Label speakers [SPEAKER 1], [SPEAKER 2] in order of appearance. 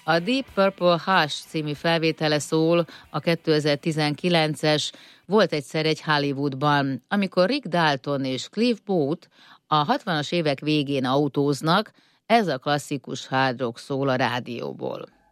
[SPEAKER 1] A Deep Purple Hush című felvétele szól a 2019-es Volt egyszer egy Hollywoodban, amikor Rick Dalton és Cliff Booth a 60-as évek végén autóznak, ez a klasszikus hard rock szól a rádióból.